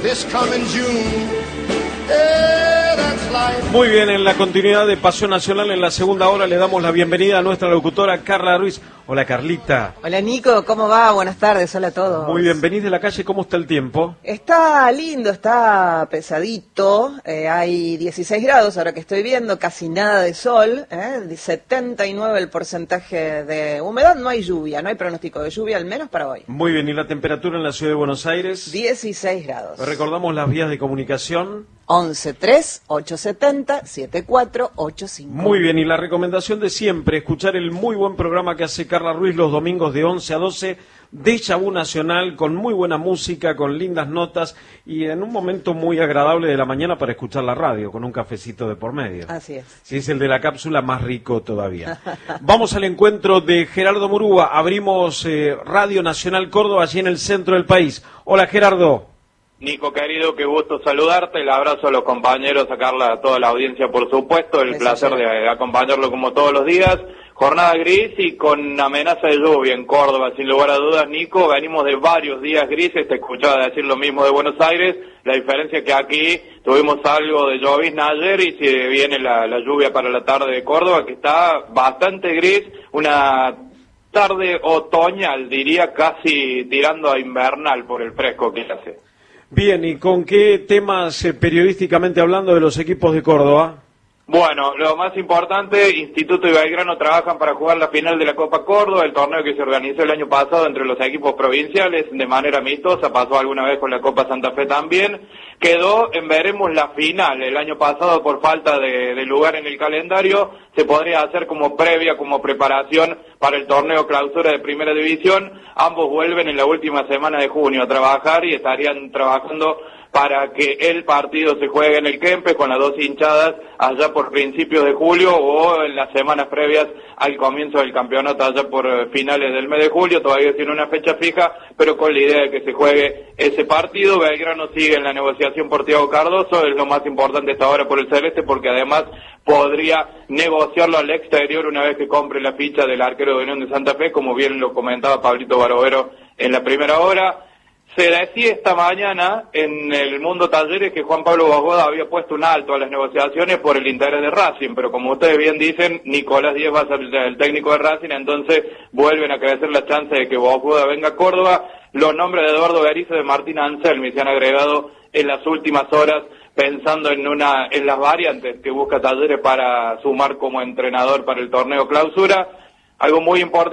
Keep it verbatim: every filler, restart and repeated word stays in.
this coming June. Yeah, that's life. Muy bien, en la continuidad de Pasión Nacional, en la segunda hora le damos la bienvenida a nuestra locutora Carla Ruiz. Hola, Carlita. Hola, Nico, ¿cómo va? Buenas tardes, hola a todos. Muy bien, venís de la calle, ¿cómo está el tiempo? Está lindo, está pesadito, eh, hay dieciséis grados ahora que estoy viendo, casi nada de sol, eh, setenta y nueve el porcentaje de humedad, no hay lluvia, no hay pronóstico de lluvia, al menos para hoy. Muy bien, ¿y la temperatura en la ciudad de Buenos Aires? dieciséis grados. Recordamos las vías de comunicación. once tres ochocientos setenta setenta y cuatro ochenta y cinco. Muy bien, y la recomendación de siempre, escuchar el muy buen programa que hace Carla Ruiz los domingos de once a doce, Déjà Vu Nacional, con muy buena música, con lindas notas y en un momento muy agradable de la mañana para escuchar la radio, con un cafecito de por medio. Así es. Si es el de la cápsula, más rico todavía. Vamos al encuentro de Gerardo Murúa. Abrimos eh, Radio Nacional Córdoba, allí en el centro del país. Hola, Gerardo. Nico, querido, qué gusto saludarte, el abrazo a los compañeros, a Carla, a toda la audiencia, por supuesto, el Eso placer sí. de acompañarlo como todos los días. Jornada gris y con amenaza de lluvia en Córdoba, sin lugar a dudas, Nico. Venimos de varios días grises, te escuchaba decir lo mismo de Buenos Aires. La diferencia es que aquí tuvimos algo de llovizna ayer y se viene la, la lluvia para la tarde de Córdoba, que está bastante gris, una tarde otoñal, diría, casi tirando a invernal por el fresco que hace. Bien, ¿y con qué temas eh, periodísticamente hablando de los equipos de Córdoba? Bueno, lo más importante, Instituto y Belgrano trabajan para jugar la final de la Copa Córdoba, el torneo que se organizó el año pasado entre los equipos provinciales de manera amistosa, pasó alguna vez con la Copa Santa Fe también, quedó en veremos la final, el año pasado por falta de, de lugar en el calendario, se podría hacer como previa, como preparación para el torneo clausura de Primera División, ambos vuelven en la última semana de junio a trabajar y estarían trabajando para que el partido se juegue en el Kempes con las dos hinchadas allá por principios de julio o en las semanas previas al comienzo del campeonato allá por finales del mes de julio, todavía tiene una fecha fija, pero con la idea de que se juegue ese partido. Belgrano sigue en la negociación por Thiago Cardoso, es lo más importante hasta ahora por el Celeste, porque además podría negociarlo al exterior una vez que compre la ficha del arquero de Unión de Santa Fe, como bien lo comentaba Pablito Barovero en la primera hora. Se decía esta mañana en el Mundo Talleres que Juan Pablo Bosgoda había puesto un alto a las negociaciones por el interés de Racing, pero como ustedes bien dicen, Nicolás Díez va a ser el técnico de Racing, entonces vuelven a crecer las chances de que Bosgoda venga a Córdoba. Los nombres de Eduardo Berizzo y de Martín Anselmi se han agregado en las últimas horas, pensando en una en las variantes que busca Talleres para sumar como entrenador para el torneo clausura. Algo muy importante